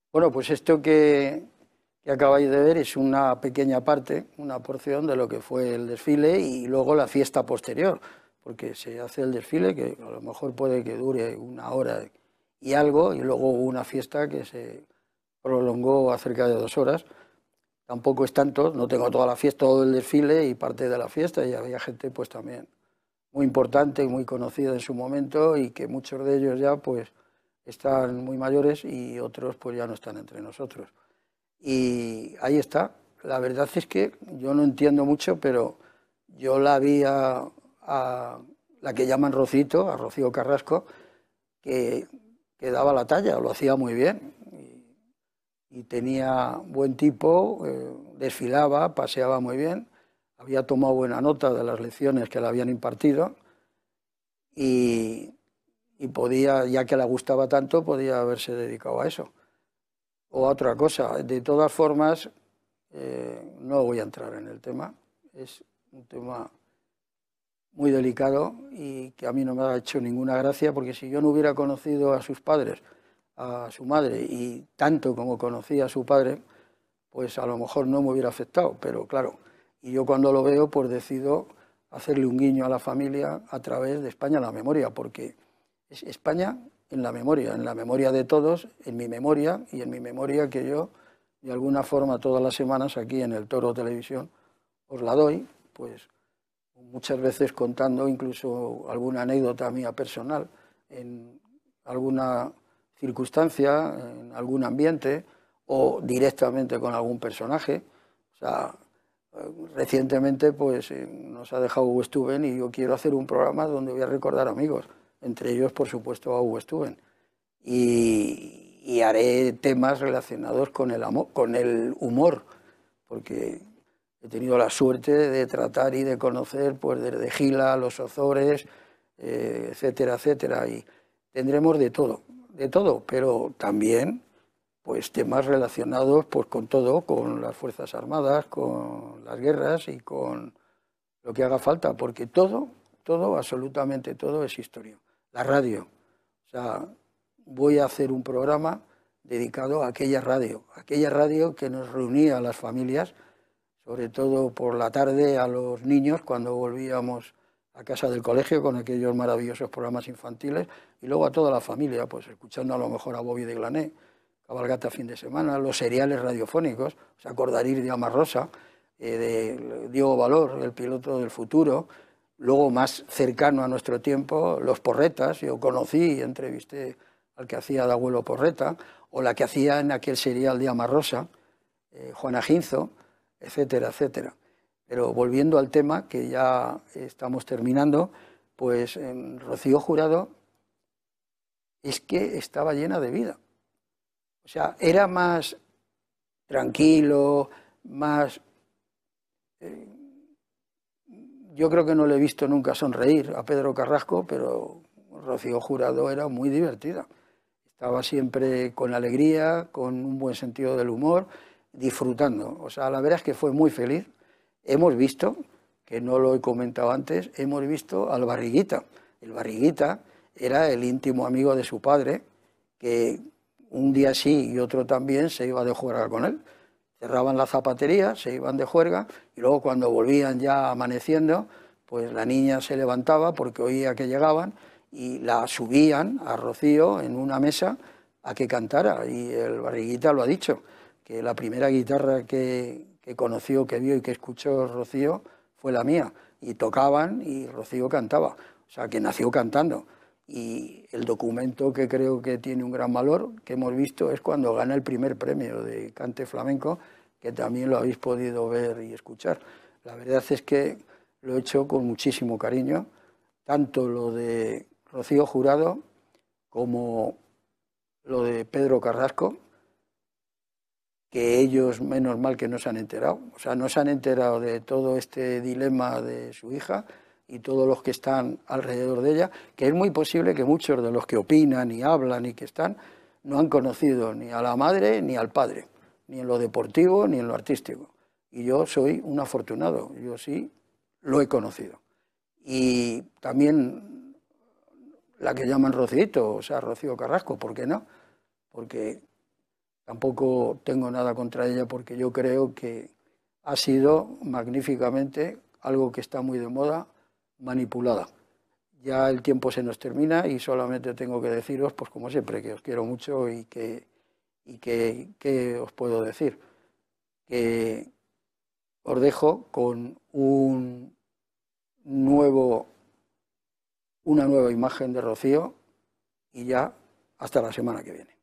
Bueno, pues esto que acabáis de ver es una pequeña parte, una porción de lo que fue el desfile y luego la fiesta posterior, porque se hace el desfile que a lo mejor puede que dure una hora y algo, y luego hubo una fiesta que se prolongó a cerca de 2 horas. Tampoco es tanto, no tengo toda la fiesta, todo el desfile y parte de la fiesta, y había gente pues también muy importante y muy conocida en su momento y que muchos de ellos ya pues están muy mayores y otros pues ya no están entre nosotros. Y ahí está. La verdad es que yo no entiendo mucho, pero yo la vi a la que llaman Rocito, a Rocío Carrasco, que, que daba la talla, lo hacía muy bien y tenía buen tipo, desfilaba, paseaba muy bien, había tomado buena nota de las lecciones que le habían impartido y, y podía, ya que le gustaba tanto, podía haberse dedicado a eso o a otra cosa. De todas formas, no voy a entrar en el tema, es un tema muy delicado y que a mí no me ha hecho ninguna gracia, porque si yo no hubiera conocido a sus padres, a su madre, y tanto como conocía a su padre, pues a lo mejor no me hubiera afectado, pero claro, y yo cuando lo veo, pues decido hacerle un guiño a la familia a través de España en la memoria, porque es España en la memoria de todos, en mi memoria y en mi memoria que yo, de alguna forma, todas las semanas aquí en el Toro Televisión, os la doy, pues muchas veces contando incluso alguna anécdota mía personal, en alguna circunstancia, en algún ambiente o directamente con algún personaje. O sea, recientemente pues nos ha dejado Hugo Stuben y yo quiero hacer un programa donde voy a recordar amigos, entre ellos por supuesto a Hugo Stuben. Y haré temas relacionados con el amor, con el humor, porque he tenido la suerte de tratar y de conocer pues desde Gila, los Ozores, etcétera, etcétera, y tendremos de todo, pero también pues temas relacionados pues con todo, con las Fuerzas Armadas, con las guerras y con lo que haga falta, porque todo, absolutamente todo es historia. La radio, o sea, voy a hacer un programa dedicado a aquella radio que nos reunía a las familias, sobre todo por la tarde a los niños cuando volvíamos a casa del colegio con aquellos maravillosos programas infantiles, y luego a toda la familia, pues escuchando a lo mejor a Bobby de Glané, Cabalgata fin de semana, los seriales radiofónicos, os acordaréis de Ama Rosa, de Diego Valor, el piloto del futuro, luego más cercano a nuestro tiempo, los Porretas, yo conocí y entrevisté al que hacía de abuelo Porreta, o la que hacía en aquel serial de Ama Rosa, Juana Ginzo, etcétera, etcétera. Pero volviendo al tema, que ya estamos terminando, pues en Rocío Jurado es que estaba llena de vida. O sea, era más tranquilo, más... Eh, yo creo que no le he visto nunca sonreír a Pedro Carrasco, pero Rocío Jurado era muy divertida. Estaba siempre con alegría, con un buen sentido del humor, disfrutando. O sea, la verdad es que fue muy feliz. Hemos visto, que no lo he comentado antes, hemos visto al Barriguita. El Barriguita era el íntimo amigo de su padre, que un día sí y otro también se iba de juerga con él. Cerraban la zapatería, se iban de juerga y luego cuando volvían ya amaneciendo, pues la niña se levantaba porque oía que llegaban y la subían a Rocío en una mesa a que cantara. Y el Barriguita lo ha dicho, que la primera guitarra que conoció, que vio y que escuchó Rocío fue la mía. Y tocaban y Rocío cantaba. O sea, que nació cantando. Y el documento que creo que tiene un gran valor, que hemos visto, es cuando gana el primer premio de cante flamenco, que también lo habéis podido ver y escuchar. La verdad es que lo he hecho con muchísimo cariño, tanto lo de Rocío Jurado como lo de Pedro Carrasco, que ellos menos mal que no se han enterado, o sea, no se han enterado de todo este dilema de su hija y todos los que están alrededor de ella, que es muy posible que muchos de los que opinan y hablan y que están no han conocido ni a la madre ni al padre, ni en lo deportivo ni en lo artístico. Y yo soy un afortunado, yo sí lo he conocido. Y también la que llaman Rocito, o sea, Rocío Carrasco, ¿por qué no? Porque tampoco tengo nada contra ella porque yo creo que ha sido magníficamente algo que está muy de moda, manipulada. Ya el tiempo se nos termina y solamente tengo que deciros, pues como siempre, que os quiero mucho y que os puedo decir. Que os dejo con una nueva imagen de Rocío y ya hasta la semana que viene.